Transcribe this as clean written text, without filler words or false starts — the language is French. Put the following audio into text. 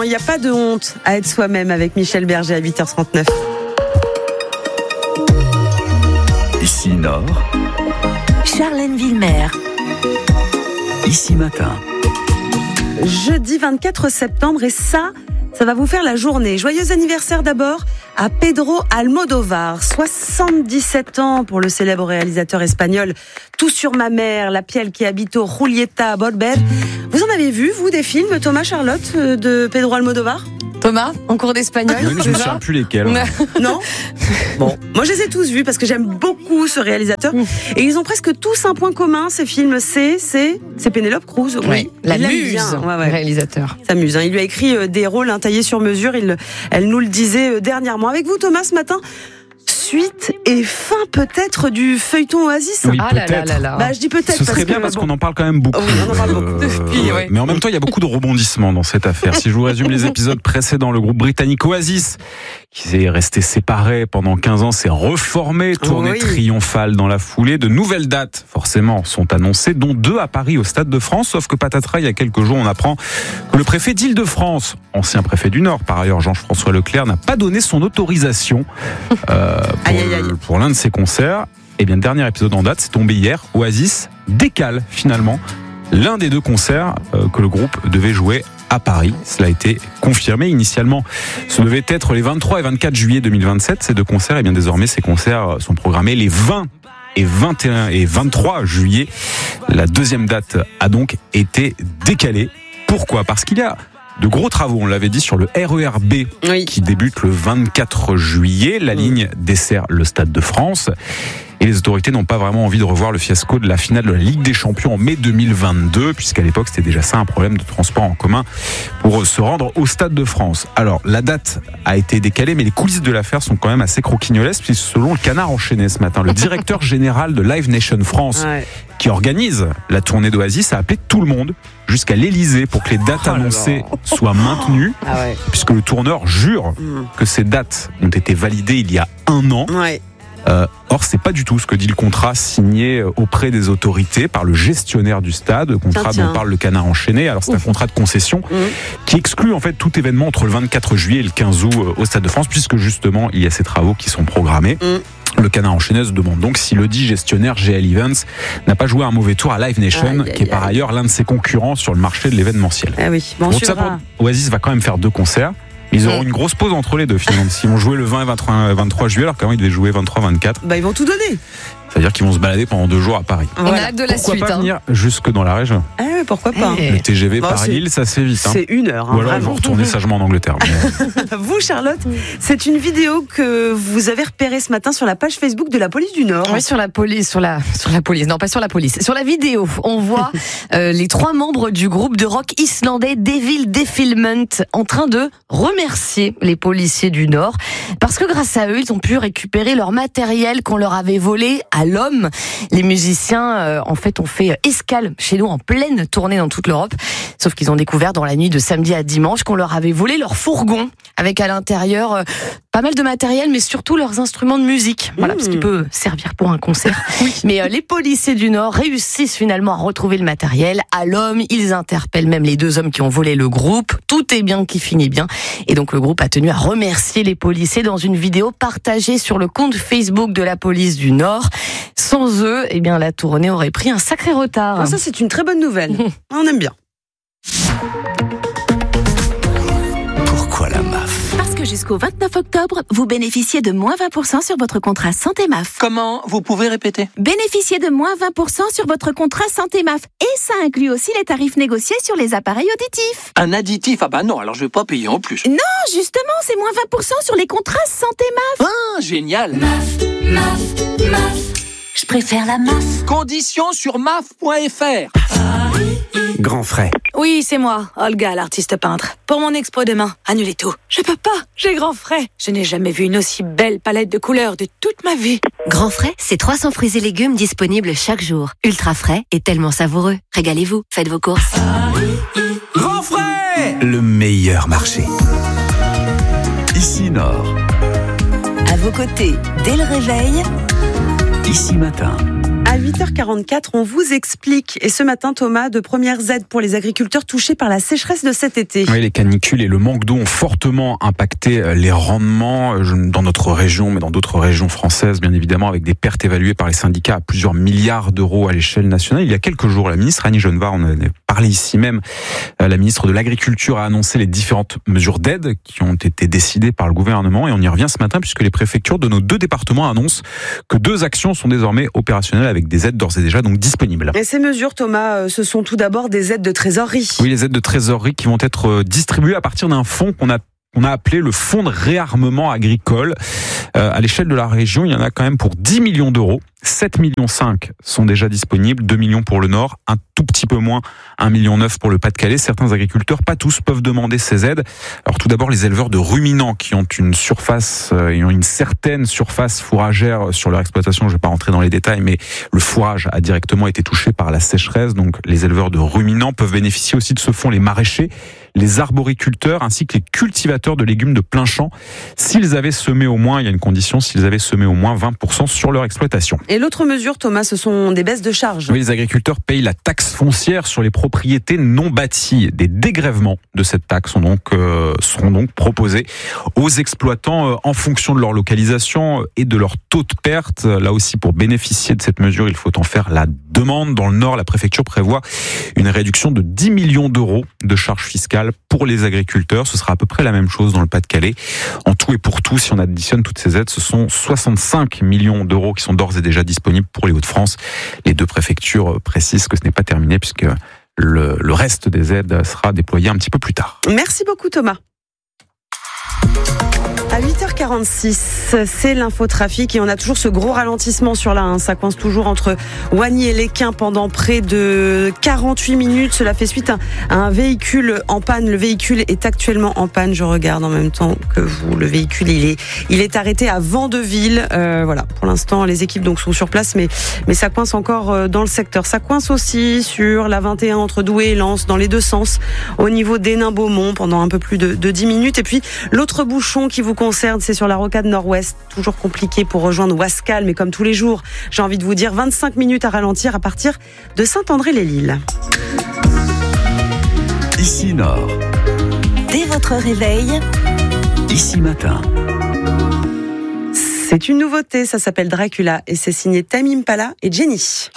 il n'y a pas de honte à être soi-même avec Michel Berger à 8h39. Ici Nord, Charlène Villemer. Ici Matin. Jeudi 24 septembre et ça va vous faire la journée. Joyeux anniversaire d'abord à Pedro Almodóvar, 77 ans pour le célèbre réalisateur espagnol. Tout sur ma mère, La piel qui habite au Julieta Volver. Vous en avez vu, vous, des films, Thomas, Charlotte, de Pedro Almodóvar ? Thomas, en cours d'espagnol. Oui, mais je ne me souviens plus lesquels. Non ? Bon, moi je les ai tous vus parce que j'aime beaucoup ce réalisateur. Et ils ont presque tous un point commun, ces films. C'est Pénélope Cruz. Oui, la il l'aime muse, bien. réalisateur. Ça m'amuse. Il lui a écrit des rôles taillés sur mesure. Elle nous le disait dernièrement. Avec vous, Thomas, ce matin, suite et fin peut-être du feuilleton Oasis. Oui, Ah là peut-être. là là. Bah, je dis peut-être. Ce serait bien parce qu'on en parle quand même beaucoup. Oui, on en parle beaucoup depuis, ouais. Mais en même temps, il y a beaucoup de rebondissements dans cette affaire. Si je vous résume les épisodes précédents, le groupe britannique Oasis, qui est resté séparé pendant 15 ans, s'est reformé, tournée triomphale dans la foulée. De nouvelles dates, forcément, sont annoncées, dont 2 à Paris, au Stade de France. Sauf que patatras, il y a quelques jours, on apprend que le préfet d'Île-de-France, ancien préfet du Nord, par ailleurs Jean-François Leclerc, n'a pas donné son autorisation pour l'un de ses concerts. Et bien, le dernier épisode en date, c'est tombé hier. Oasis décale finalement l'un des 2 concerts que le groupe devait jouer à Paris. Cela a été confirmé. Initialement, ce devait être les 23 et 24 juillet 2027, ces 2 concerts. Et bien désormais, ces concerts sont programmés les 20 et 21 et 23 juillet. La deuxième date a donc été décalée. Pourquoi ? Parce qu'il y a de gros travaux, on l'avait dit, sur le RER B qui débute le 24 juillet. La ligne dessert le Stade de France. Et les autorités n'ont pas vraiment envie de revoir le fiasco de la finale de la Ligue des Champions en mai 2022, puisqu'à l'époque, c'était déjà ça, un problème de transport en commun pour se rendre au Stade de France. Alors, la date a été décalée, mais les coulisses de l'affaire sont quand même assez croquignolesques, puisque selon le Canard enchaîné ce matin, le directeur général de Live Nation France, qui organise la tournée d'Oasis, a appelé tout le monde jusqu'à l'Elysée pour que les dates annoncées soient maintenues, puisque le tourneur jure que ces dates ont été validées il y a 1 an. Or, c'est pas du tout ce que dit le contrat signé auprès des autorités par le gestionnaire du stade, contrat dont parle le Canard enchaîné. Alors, c'est un contrat de concession qui exclut en fait tout événement entre le 24 juillet et le 15 août au Stade de France, puisque justement, il y a ces travaux qui sont programmés. Le Canard enchaîné se demande donc si le dit gestionnaire GL Events n'a pas joué un mauvais tour à Live Nation, qui est par ailleurs l'un de ses concurrents sur le marché de l'événementiel. Bon, donc ça, Oasis va quand même faire 2 concerts. Ils auront une grosse pause entre les 2 finalement. S'ils vont jouer le 20 et 23 juillet, alors qu'avant ils devaient jouer 23-24. Ils vont tout donner. C'est-à-dire qu'ils vont se balader pendant 2 jours à Paris. On a hâte de la pourquoi suite. Pas venir jusque dans la région. Pourquoi pas. Le TGV Paris-Lille, ça c'est vite. C'est 1 heure. Ou alors ils vont retourner sagement en Angleterre. Vous, Charlotte, c'est une vidéo que vous avez repérée ce matin sur la page Facebook de la police du Nord. Oui, sur la police. Non, pas sur la police. Sur la vidéo, on voit les 3 membres du groupe de rock islandais Devil Defilement en train de remercier les policiers du Nord parce que grâce à eux, ils ont pu récupérer leur matériel qu'on leur avait volé à l'homme. Les musiciens, en fait, ont fait escale chez nous en pleine tournée dans toute l'Europe. Sauf qu'ils ont découvert dans la nuit de samedi à dimanche qu'on leur avait volé leur fourgon avec à l'intérieur pas mal de matériel, mais surtout leurs instruments de musique. Voilà, parce qu'il peut servir pour un concert. Mais les policiers du Nord réussissent finalement à retrouver le matériel à l'homme. Ils interpellent même les 2 hommes qui ont volé le groupe. Tout est bien qui finit bien. Et donc le groupe a tenu à remercier les policiers dans une vidéo partagée sur le compte Facebook de la police du Nord. Sans eux, la tournée aurait pris un sacré retard. Ça, c'est une très bonne nouvelle. On aime bien. Pourquoi la MAF ? Parce que jusqu'au 29 octobre, vous bénéficiez de moins 20% sur votre contrat Santé MAF. Comment ? Vous pouvez répéter ? Bénéficiez de moins 20% sur votre contrat Santé MAF. Et ça inclut aussi les tarifs négociés sur les appareils auditifs. Un additif ? Ah bah non, alors je vais pas payer en plus. Non, justement, c'est moins 20% sur les contrats Santé MAF. Ah, génial ! MAF. Je préfère la MAF. Conditions sur maf.fr. Grand frais. Oui, c'est moi, Olga, l'artiste peintre. Pour mon expo demain, annulez tout. Je peux pas, j'ai grand frais. Je n'ai jamais vu une aussi belle palette de couleurs de toute ma vie. Grand frais, c'est 300 fruits et légumes disponibles chaque jour. Ultra frais et tellement savoureux. Régalez-vous, faites vos courses. Grand frais, le meilleur marché. Ici Nord. À vos côtés, dès le réveil, Ici Matin. À 8h44, on vous explique, et ce matin Thomas, de premières aides pour les agriculteurs touchés par la sécheresse de cet été. Oui, les canicules et le manque d'eau ont fortement impacté les rendements dans notre région, mais dans d'autres régions françaises, bien évidemment, avec des pertes évaluées par les syndicats à plusieurs milliards d'euros à l'échelle nationale. Il y a quelques jours, la ministre Annie Genevard, on en avait parlé ici même, la ministre de l'Agriculture a annoncé les différentes mesures d'aide qui ont été décidées par le gouvernement, et on y revient ce matin puisque les préfectures de nos 2 départements annoncent que 2 actions sont désormais opérationnelles avec des aides d'ores et déjà donc disponibles. Et ces mesures, Thomas, ce sont tout d'abord des aides de trésorerie. Oui, les aides de trésorerie qui vont être distribuées à partir d'un fonds qu'on a appelé le fonds de réarmement agricole. À l'échelle de la région, il y en a quand même pour 10 millions d'euros. 7,5 millions sont déjà disponibles, 2 millions pour le Nord, un tout petit peu moins, 1,9 million pour le Pas-de-Calais. Certains agriculteurs, pas tous, peuvent demander ces aides. Alors tout d'abord, les éleveurs de ruminants qui ont une certaine surface fourragère sur leur exploitation. Je ne vais pas rentrer dans les détails, mais le fourrage a directement été touché par la sécheresse. Donc les éleveurs de ruminants peuvent bénéficier aussi de ce fonds, les maraîchers, les arboriculteurs ainsi que les cultivateurs de légumes de plein champ. S'ils avaient semé au moins, il y a une condition, s'ils avaient semé au moins 20% sur leur exploitation. Et l'autre mesure, Thomas, ce sont des baisses de charges. Oui, les agriculteurs payent la taxe foncière sur les propriétés non bâties. Des dégrèvements de cette taxe seront donc proposés aux exploitants en fonction de leur localisation et de leur taux de perte. Là aussi, pour bénéficier de cette mesure, il faut en faire la demande. Dans le Nord, la préfecture prévoit une réduction de 10 millions d'euros de charges fiscales pour les agriculteurs. Ce sera à peu près la même chose dans le Pas-de-Calais. En tout et pour tout, si on additionne toutes ces aides, ce sont 65 millions d'euros qui sont d'ores et déjà disponibles pour les Hauts-de-France. Les 2 préfectures précisent que ce n'est pas terminé puisque le reste des aides sera déployé un petit peu plus tard. Merci beaucoup Thomas. À 8h46, c'est l'infotrafic et on a toujours ce gros ralentissement sur la 1. Ça coince toujours entre Wagny et Lesquin pendant près de 48 minutes. Cela fait suite à un véhicule en panne. Le véhicule est actuellement en panne. Je regarde en même temps que vous. Le véhicule, il est arrêté à Vandeville. Voilà. Pour l'instant, les équipes donc sont sur place, mais ça coince encore dans le secteur. Ça coince aussi sur la 21 entre Douai et Lens, dans les 2 sens, au niveau d'Hénin-Beaumont pendant un peu plus de 10 minutes. Et puis, l'autre bouchon qui vous concerne, c'est sur la rocade nord-ouest. Toujours compliqué pour rejoindre Wascal, mais comme tous les jours, j'ai envie de vous dire 25 minutes à ralentir à partir de Saint-André-les-Lilles. Ici Nord. Dès votre réveil, Ici Matin. C'est une nouveauté, ça s'appelle Dracula et c'est signé Tame Impala et Jenny.